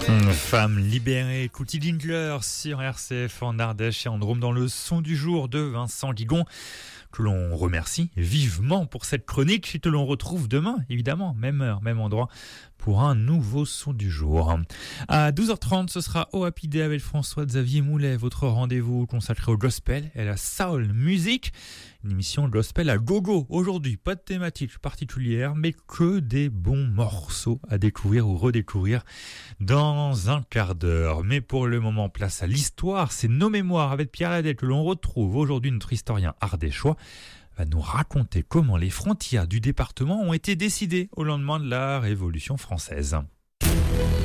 Femme libérée, Couty Lindler sur RCF en Ardèche et en Drôme dans le son du jour de Vincent Guigon, que l'on remercie vivement pour cette chronique et que l'on retrouve demain, évidemment, même heure, même endroit, pour un nouveau son du jour. À 12h30, ce sera Au Happy Day avec François-Xavier Moulet, votre rendez-vous consacré au gospel et à la soul music. Une émission gospel à gogo. Aujourd'hui, pas de thématique particulière, mais que des bons morceaux à découvrir ou redécouvrir dans un quart d'heure. Mais pour le moment, place à l'histoire. C'est Nos Mémoires avec Pierre Ladet que l'on retrouve aujourd'hui. Notre historien ardéchois va nous raconter comment les frontières du département ont été décidées au lendemain de la Révolution française.